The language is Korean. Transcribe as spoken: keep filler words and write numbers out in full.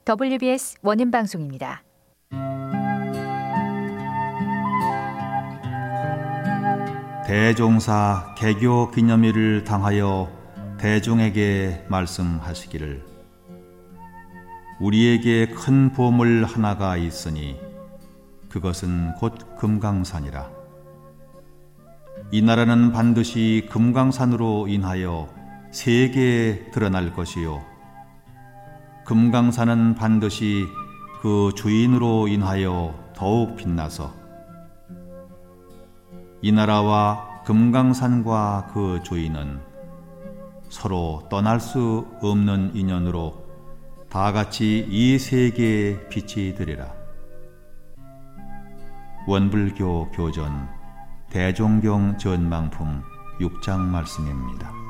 더블유비에스 원음 방송입니다. 대종사 개교 기념일을 당하여 대중에게 말씀하시기를 우리에게 큰 보물 하나가 있으니 그것은 곧 금강산이라. 이 나라는 반드시 금강산으로 인하여 세계에 드러날 것이요 금강산은 반드시 그 주인으로 인하여 더욱 빛나서 이 나라와 금강산과 그 주인은 서로 떠날 수 없는 인연으로 다같이 이 세계에 빛이 되리라. 원불교 교전 대종경 전망품 육 장 말씀입니다.